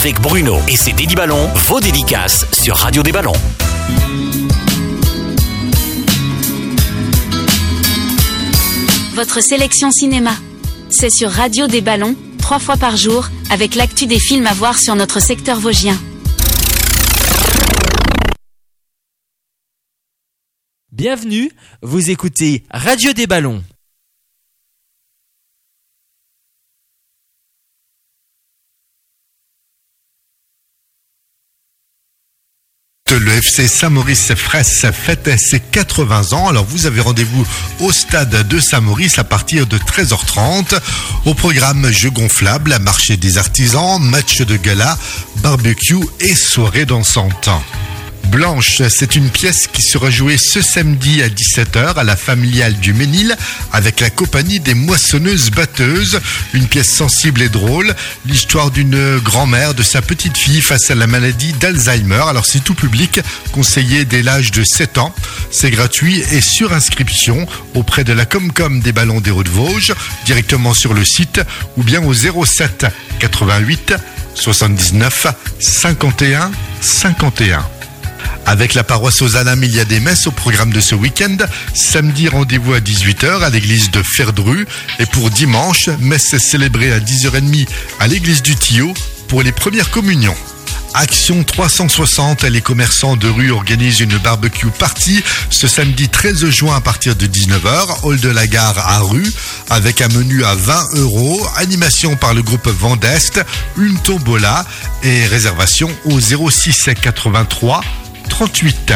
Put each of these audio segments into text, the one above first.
avec Bruno et ses Dédi Ballons, vos dédicaces sur Radio des Ballons. Votre sélection cinéma, c'est sur Radio des Ballons, 3 fois par jour, avec l'actu des films à voir sur notre secteur vosgien. Bienvenue, vous écoutez Radio des Ballons. Le FC Saint-Maurice-Fraisse fête ses 80 ans. Alors vous avez rendez-vous au stade de Saint-Maurice à partir de 13h30. Au programme jeux gonflables, marché des artisans, match de gala, barbecue et soirée dansante. Blanche, c'est une pièce qui sera jouée ce samedi à 17h à la familiale du Ménil avec la compagnie des moissonneuses-batteuses. Une pièce sensible et drôle, l'histoire d'une grand-mère de sa petite-fille face à la maladie d'Alzheimer. Alors c'est tout public, conseillé dès l'âge de 7 ans. C'est gratuit et sur inscription auprès de la Comcom des Ballons des Hauts-de-Vosges, directement sur le site ou bien au 07 88 79 51 51. Avec la paroisse aux Alames, il y a des messes au programme de ce week-end. Samedi, rendez-vous à 18h à l'église de Ferdru. Et pour dimanche, messe célébrée à 10h30 à l'église du Tillot pour les premières communions. Action 360, les commerçants de rue organisent une barbecue party ce samedi 13 juin à partir de 19h, hall de la gare à Rue, avec un menu à 20 €, animation par le groupe Vendest, une tombola et réservation au 06 83 38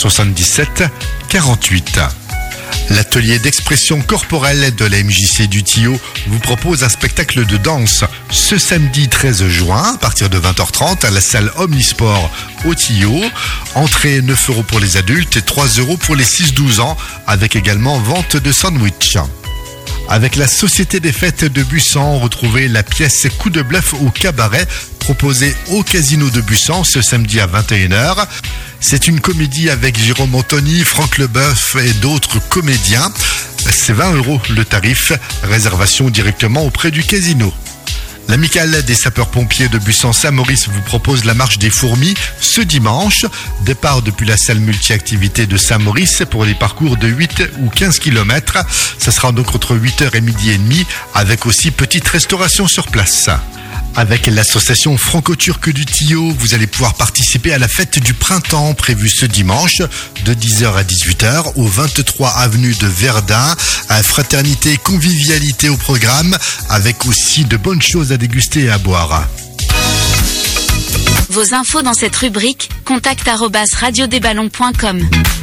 77 48. L'atelier d'expression corporelle de la MJC du Tillot vous propose un spectacle de danse ce samedi 13 juin à partir de 20h30 à la salle Omnisport au Tillot. Entrée 9 € pour les adultes et 3 € pour les 6-12 ans avec également vente de sandwich. Avec la Société des Fêtes de Bussan, retrouvez la pièce Coup de bluff au cabaret proposée au Casino de Bussan ce samedi à 21h. C'est une comédie avec Jérôme Anthony, Franck Leboeuf et d'autres comédiens. C'est 20 € le tarif, réservation directement auprès du casino. L'amicale des sapeurs-pompiers de Bussan-Saint-Maurice vous propose la marche des fourmis ce dimanche. Départ depuis la salle multi-activité de Saint-Maurice pour les parcours de 8 ou 15 km. Ça sera donc entre 8h et midi et demi avec aussi petite restauration sur place. Avec l'association franco-turque du Tillot, vous allez pouvoir participer à la fête du printemps prévue ce dimanche de 10h à 18h au 23 avenue de Verdun. Fraternité et convivialité au programme avec aussi de bonnes choses à déguster et à boire. Vos infos dans cette rubrique, contact@radiodesballons.com.